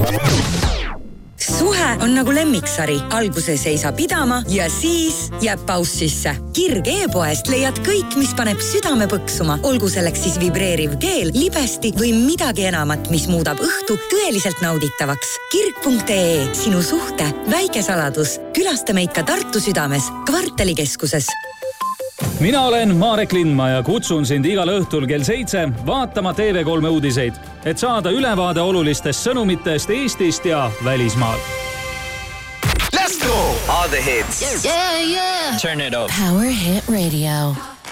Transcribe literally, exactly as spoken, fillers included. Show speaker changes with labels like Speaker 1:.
Speaker 1: Suhe on nagu lemmiksari. Alguses ei saa pidama ja siis jääb paus sisse. Kirg e-poest leiad kõik, mis paneb südame põksuma. Olgu selleks siis vibreeriv keel, libesti või midagi enamat, mis muudab õhtu tõeliselt nauditavaks. Kirg punkt ee, sinu suhte väike saladus. Külasta meid ka Tartu südames, Kvartalikeskuses.
Speaker 2: Mina olen Marek Lindma ja kutsun sind igal õhtul kell seitse vaatama T V kolme uudiseid, et saada ülevaade olulistest sõnumitest Eestist ja välismaal.
Speaker 3: Let's go! All the hits.
Speaker 4: Yeah, yeah.
Speaker 3: Turn it up.
Speaker 4: Power Hit Radio.